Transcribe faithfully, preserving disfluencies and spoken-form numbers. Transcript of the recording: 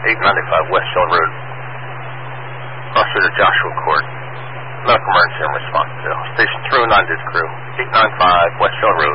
eight ninety-five Westfield Road. Officer to Joshua Court. Medical emergency in response to. Station three oh nine did crew. eight ninety-five Westfield Road.